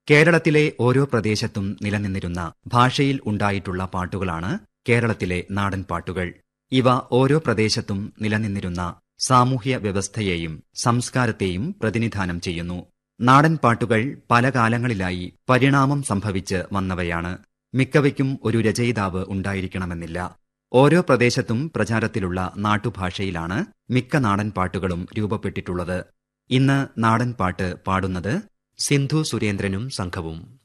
കേരളത്തിലെ ഓരോ പ്രദേശത്തും നിലനിന്നിരുന്ന ഭാഷയിൽ ഉണ്ടായിട്ടുള്ള പാട്ടുകളാണ് കേരളത്തിലെ നാടൻ പാട്ടുകൾ. ഇവ ഓരോ പ്രദേശത്തും നിലനിന്നിരുന്ന സാമൂഹ്യ വ്യവസ്ഥയെയും സംസ്കാരത്തെയും പ്രതിനിധാനം ചെയ്യുന്നു. നാടൻ പാട്ടുകൾ പല കാലങ്ങളിലായി പരിണാമം സംഭവിച്ച് വന്നവയാണ്. മിക്കവയ്ക്കും ഒരു രചയിതാവ് ഉണ്ടായിരിക്കണമെന്നില്ല. ഓരോ പ്രദേശത്തും പ്രചാരത്തിലുള്ള നാട്ടുഭാഷയിലാണ് മിക്ക നാടൻ പാട്ടുകളും രൂപപ്പെട്ടിട്ടുള്ളത്. ഇന്ന് നാടൻ പാട്ട് പാടുന്നത് സിന്ധു സുരേന്ദ്രനും സംഘവും.